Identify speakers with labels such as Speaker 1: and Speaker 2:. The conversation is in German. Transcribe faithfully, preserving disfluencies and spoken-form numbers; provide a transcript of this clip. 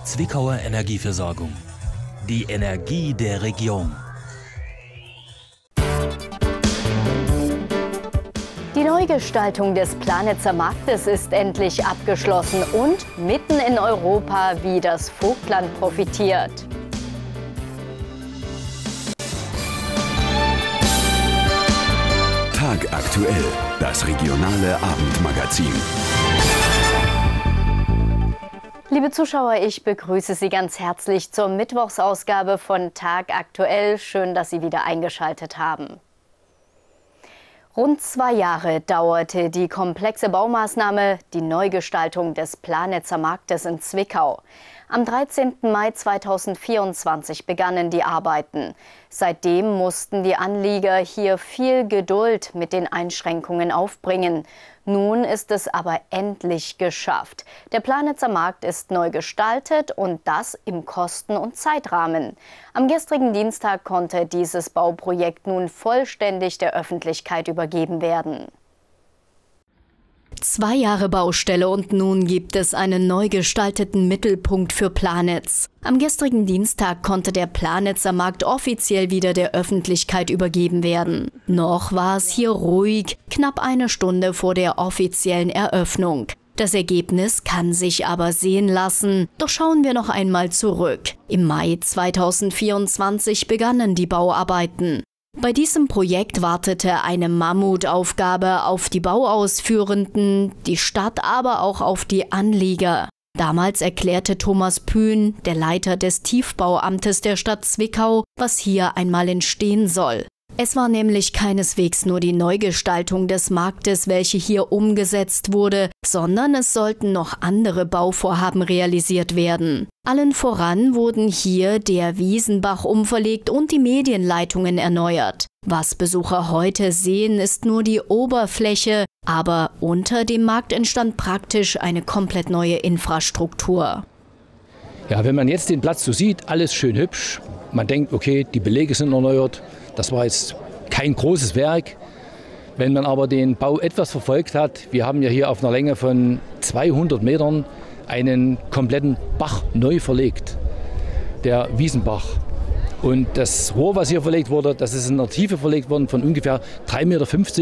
Speaker 1: Zwickauer Energieversorgung. Die Energie der Region.
Speaker 2: Die Neugestaltung des Planitzer Marktes ist endlich abgeschlossen und mitten in Europa, wie das Vogtland profitiert.
Speaker 3: Tagaktuell, das regionale Abendmagazin.
Speaker 2: Liebe Zuschauer, ich begrüße Sie ganz herzlich zur Mittwochsausgabe von Tagaktuell. Schön, dass Sie wieder eingeschaltet haben. Rund zwei Jahre dauerte die komplexe Baumaßnahme, die Neugestaltung des Planitzer Marktes in Zwickau. Am dreizehnten Mai zweitausendvierundzwanzig begannen die Arbeiten. Seitdem mussten die Anlieger hier viel Geduld mit den Einschränkungen aufbringen. Nun ist es aber endlich geschafft. Der Planitzer Markt ist neu gestaltet und das im Kosten- und Zeitrahmen. Am gestrigen Dienstag konnte dieses Bauprojekt nun vollständig der Öffentlichkeit übergeben werden. Zwei Jahre Baustelle und nun gibt es einen neu gestalteten Mittelpunkt für Planitz. Am gestrigen Dienstag konnte der Planitzer Markt offiziell wieder der Öffentlichkeit übergeben werden. Noch war es hier ruhig, knapp eine Stunde vor der offiziellen Eröffnung. Das Ergebnis kann sich aber sehen lassen. Doch schauen wir noch einmal zurück. Im Mai zweitausendvierundzwanzig begannen die Bauarbeiten. Bei diesem Projekt wartete eine Mammutaufgabe auf die Bauausführenden, die Stadt, aber auch auf die Anlieger. Damals erklärte Thomas Pühn, der Leiter des Tiefbauamtes der Stadt Zwickau, was hier einmal entstehen soll. Es war nämlich keineswegs nur die Neugestaltung des Marktes, welche hier umgesetzt wurde, sondern es sollten noch andere Bauvorhaben realisiert werden. Allen voran wurden hier der Wiesenbach umverlegt und die Medienleitungen erneuert. Was Besucher heute sehen, ist nur die Oberfläche, aber unter dem Markt entstand praktisch eine komplett neue Infrastruktur.
Speaker 4: Ja, wenn man jetzt den Platz so sieht, alles schön hübsch. Man denkt, okay, die Belege sind erneuert. Das war jetzt kein großes Werk. Wenn man aber den Bau etwas verfolgt hat, wir haben ja hier auf einer Länge von zweihundert Metern einen kompletten Bach neu verlegt, der Wiesenbach. Und das Rohr, was hier verlegt wurde, das ist in einer Tiefe verlegt worden von ungefähr drei Komma fünfzig Meter.